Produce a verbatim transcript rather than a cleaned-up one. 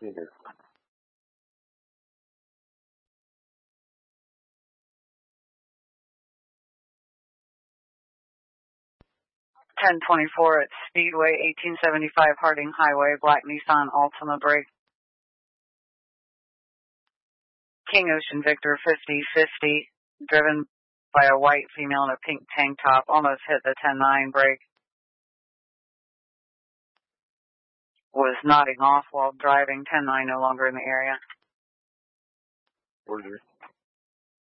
here. ten twenty-four at Speedway, eighteen seventy-five Harding Highway, black Nissan Altima brake. King Ocean Victor fifty fifty, driven by a white female in a pink tank top, almost hit the ten nine brake. Was nodding off while driving, ten nine no longer in the area. Roger.